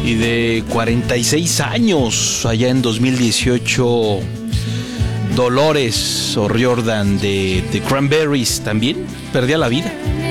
Y de 46 años, allá en 2018, Dolores O'Riordan de The Cranberries también perdía la vida.